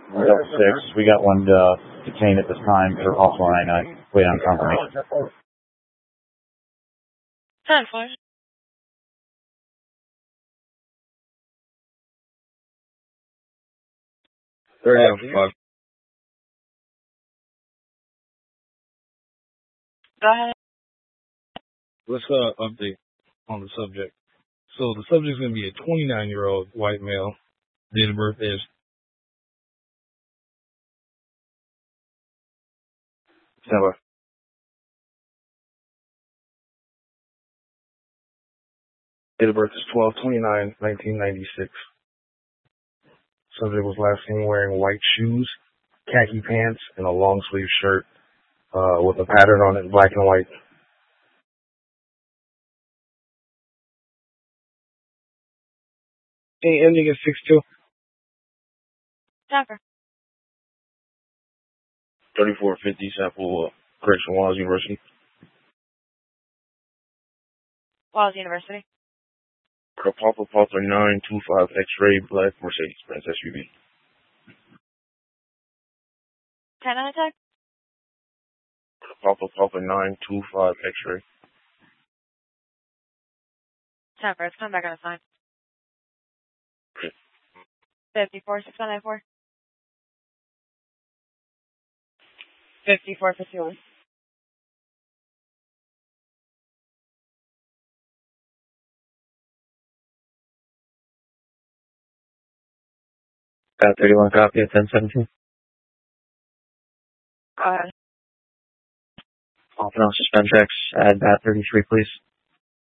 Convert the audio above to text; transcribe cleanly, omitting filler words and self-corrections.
Delta 6, we got one detained at this time for possible 99. Wait on confirmation. 10-4. Go ahead. Let's update on the subject. So the subject's going to be a 29-year-old white male. Date of birth is December. Date of birth is 12/29/1996. Subject was last seen wearing white shoes, khaki pants, and a long sleeve shirt with a pattern on it, black and white. Ending at 62. Tucker. 3450 sample correction, Wallace University. Wallace University. Papa Papa 925 X-ray black Mercedes-Benz SUV. 10 on attack. Papa Papa 925 X-ray. Tucker, it's coming back on a sign. Okay. 54-6194. 54-51. Got 31 copy at 1017. Go ahead. Off and on suspend checks. Add bat 33, please.